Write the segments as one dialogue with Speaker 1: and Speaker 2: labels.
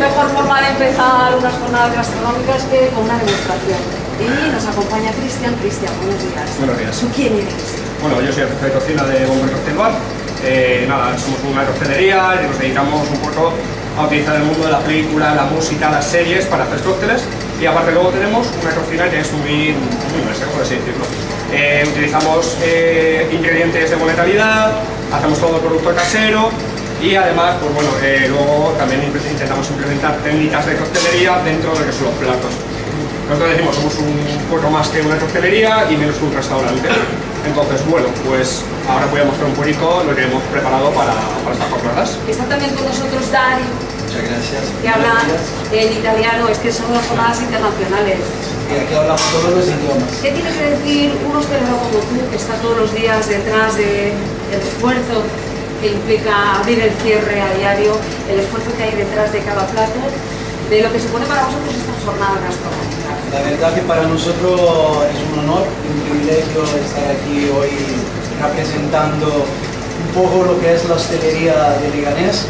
Speaker 1: mejor forma de empezar unas jornadas gastronómicas que con una demostración. Y nos acompaña Cristian. Cristian, buenos días.
Speaker 2: Buenos días.
Speaker 1: ¿Tú quién eres?
Speaker 2: Bueno, yo soy el jefe de cocina de Bomber Cocktail Bar. Nada, somos una coctelería y nos dedicamos un poco a utilizar el mundo de la película, la música, las series para hacer cócteles. Y aparte luego tenemos una cocina que es muy nuestra, por así decirlo. Utilizamos ingredientes de buena calidad, hacemos todo producto casero y además, pues bueno, luego también intentamos implementar técnicas de coctelería dentro de lo que son los platos. Nosotros decimos, somos un poco más que una coctelería y menos que un restaurante. Entonces, bueno, pues ahora voy a mostrar un poquito lo que hemos preparado para estas jornadas.
Speaker 1: Está también con nosotros Dario.
Speaker 3: Muchas gracias.
Speaker 1: Que habla en italiano, es que son las jornadas internacionales.
Speaker 3: Y aquí hablamos todos los idiomas.
Speaker 1: ¿Qué tiene que decir un hostelero como tú, que está todos los días detrás del esfuerzo que implica abrir el cierre a diario, el esfuerzo que hay detrás de cada plato, de lo que supone para vosotros estas jornadas gastronómicas?
Speaker 3: La verdad que para nosotros es un honor y un privilegio estar aquí hoy representando un poco lo que es la hostelería de Leganés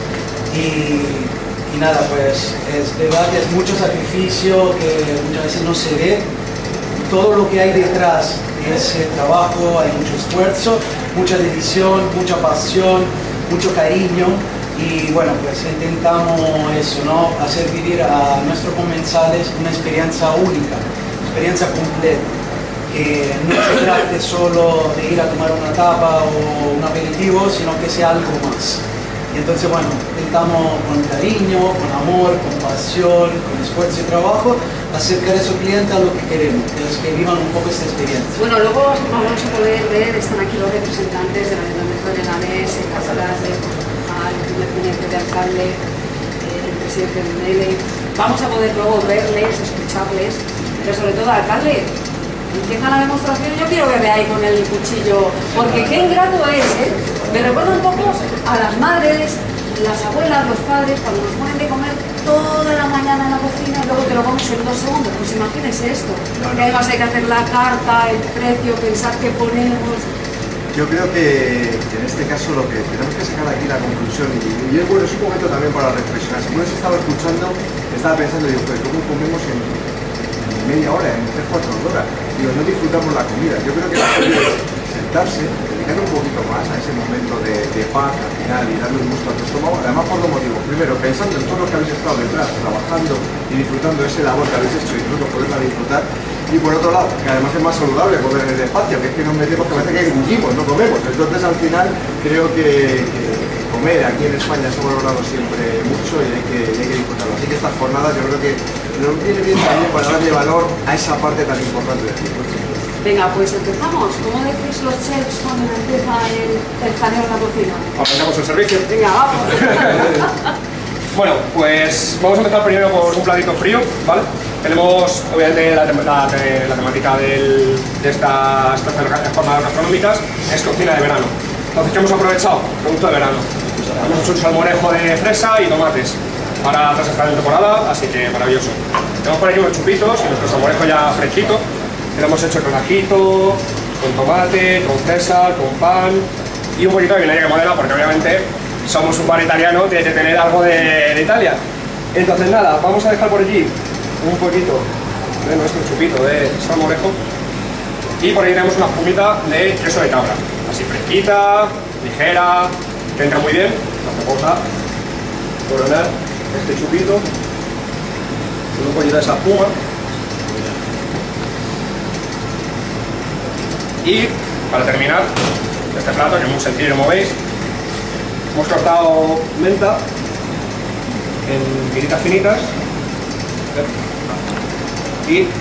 Speaker 3: y nada, pues es verdad que es mucho sacrificio que muchas veces no se ve. Todo lo que hay detrás de ese trabajo, hay mucho esfuerzo, mucha dedicación, mucha pasión, mucho cariño. Y bueno, pues intentamos eso, ¿no? Hacer vivir a nuestros comensales una experiencia única, una experiencia completa, que no se trate solo de ir a tomar una tapa o un aperitivo, sino que sea algo más. Y entonces, bueno, intentamos con cariño, con amor, con pasión, con esfuerzo y trabajo, acercar a esos clientes a lo que queremos, que vivan un poco esta experiencia.
Speaker 1: Bueno, luego vamos a poder ver, están aquí los representantes del Ayuntamiento de Leganés, encargadas de el primer teniente de alcalde, el presidente de Mele. Vamos a poder luego verles, escucharles, pero sobre todo, alcalde, empieza la demostración. Yo quiero que veáis con el cuchillo, porque qué ingrato es, ¿eh? Me recuerda un poco a las madres, las abuelas, los padres, cuando nos ponen de comer toda la mañana en la cocina y luego te lo comes en 2 segundos. Pues imagínense esto, que además hay que hacer la carta, el precio, pensar qué ponemos.
Speaker 4: Yo creo que en este caso lo que tenemos que sacar aquí la conclusión, y es bueno, es un momento también para reflexionar. Si uno se estaba escuchando, estaba pensando, digo, pues ¿cómo comemos en media hora, en 3-4 horas? Digo, no disfrutamos la comida. Yo creo que la comida es sentarse, dedicar un poquito más a ese momento de paz al final y darle un gusto a tu estómago, además por 2 motivos. Primero, pensando en todo lo que habéis estado detrás, trabajando y disfrutando de ese labor que habéis hecho y incluso poderla disfrutar. Y por otro lado, que además es más saludable comer en el espacio, que es que nos metemos, que parece que engullimos, no comemos. Entonces al final creo que comer aquí en España se ha valorado siempre mucho y hay que disfrutarlo. Así que estas jornadas yo creo que nos viene bien también para darle valor a esa parte tan importante del tiempo.
Speaker 1: Venga, pues empezamos. ¿Cómo decís los chefs cuando empieza el jaleo en la cocina?
Speaker 2: Arrancamos el servicio.
Speaker 1: Venga, vamos.
Speaker 2: Bueno, pues vamos a empezar primero por un platito frío, ¿vale? Tenemos, obviamente, la temática de estas jornadas gastronómicas es cocina de verano. Entonces, ¿qué hemos aprovechado? Producto de verano. Hemos hecho un salmorejo de fresa y tomates para tras estar en temporada, así que maravilloso. Tenemos por aquí unos chupitos y nuestro salmorejo ya fresquito. Lo hemos hecho con ajito, con tomate, con fresa, con pan y un poquito de vinagre de modelo, porque obviamente somos un bar italiano, tiene que tener algo de Italia. Entonces nada, vamos a dejar por allí un poquito de nuestro chupito de salmorejo y por ahí tenemos una espumita de queso de cabra, así fresquita, ligera, que entra muy bien. Vamos a coronar este chupito con un poquito de esa espuma. Y para terminar este plato, que es muy sencillo como veis, hemos cortado menta en tiritas finitas y